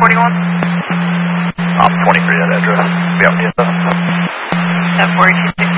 41? I'm 23 at that address. Yep. 742